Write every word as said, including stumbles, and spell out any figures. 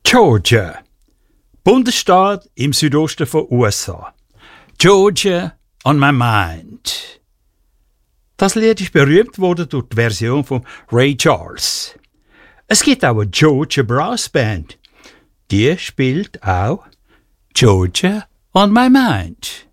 Georgia, Bundesstaat im Südosten von U S A. Georgia on my mind. Das Lied ist berühmt worden durch die Version von Ray Charles. Es gibt auch eine Georgia Brass Band. Die spielt auch Georgia on my mind.